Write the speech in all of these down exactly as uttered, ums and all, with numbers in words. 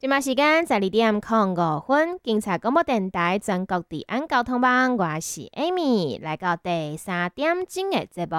今麦时间十二点零五分，警察广播电台全国治安交通网，我是 Amy， 来到第三点钟的节目。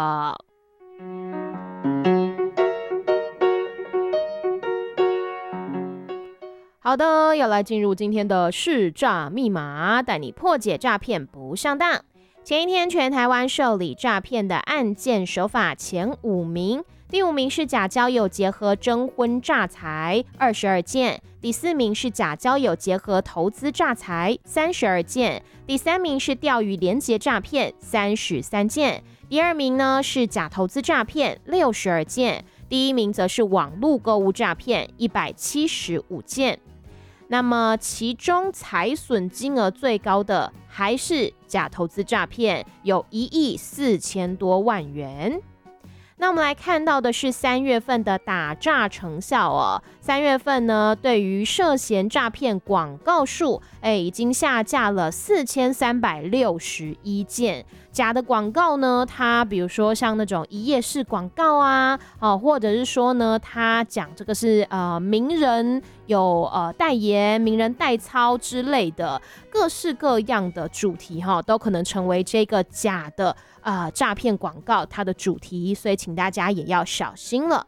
好的，要来进入今天的识诈密码，带你破解诈骗不上当。前一天，全台湾受理诈骗的案件手法前五名。第五名是假交友结合征婚诈财，二十二件；第四名是假交友结合投资诈财，三十二件；第三名是钓鱼连结诈骗，三十三件；第二名呢是假投资诈骗，六十二件；第一名则是网络购物诈骗，一百七十五件。那么其中财损金额最高的还是假投资诈骗，有一亿四千多万元。那我们来看到的是三月份的打诈成效哦。三月份呢，对于涉嫌诈骗广告数，哎，已经下架了四千三百六十一件。假的广告呢，它比如说像那种一页式广告啊，哦，或者是说呢，它讲这个是呃名人有呃代言、名人代操之类的，各式各样的主题哈、哦，都可能成为这个假的啊诈骗广告它的主题，所以请大家也要小心了。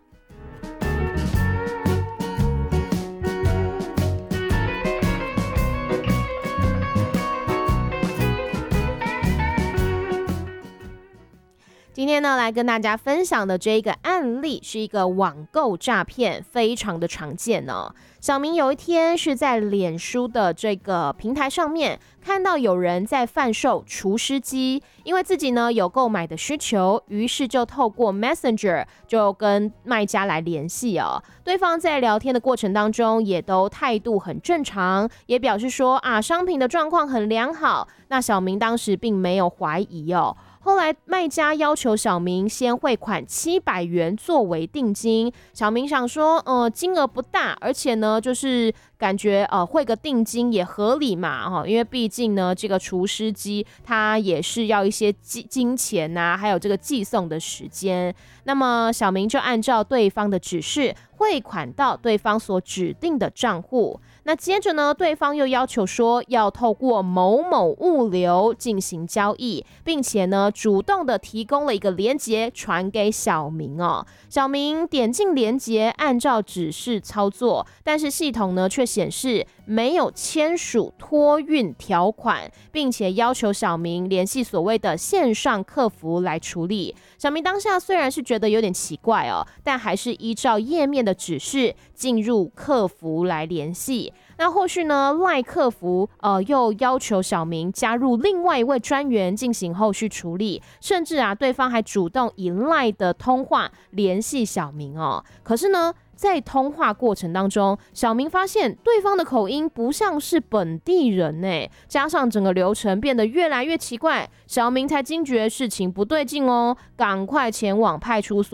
今天呢，来跟大家分享的这个案例是一个网购诈骗，非常的常见哦。小明有一天是在脸书的这个平台上面看到有人在贩售除湿机，因为自己呢有购买的需求，于是就透过 Messenger 就跟卖家来联系哦。对方在聊天的过程当中也都态度很正常，也表示说啊商品的状况很良好。那小明当时并没有怀疑哦。后来卖家要求小明先汇款七百元作为定金，小明想说，呃，金额不大，而且呢，就是感觉呃汇个定金也合理嘛，哈，因为毕竟呢，这个除湿机它也是要一些金钱呐、啊，还有这个寄送的时间。那么小明就按照对方的指示汇款到对方所指定的账户。那接着呢，对方又要求说要透过某某物流进行交易，并且呢，主动的提供了一个连结传给小明哦。小明点进连结，按照指示操作，但是系统呢却显示没有签署托运条款，并且要求小明联系所谓的线上客服来处理。小明当下虽然是觉得有点奇怪哦，但还是依照页面的指示进入客服来联系。那后续呢，赖客服呃又要求小明加入另外一位专员进行后续处理，甚至啊对方还主动以赖的通话联系小明哦。可是呢，在通话过程当中，小明发现对方的口音不像是本地人呢，加上整个流程变得越来越奇怪，小明才惊觉事情不对劲哦，赶快前往派出所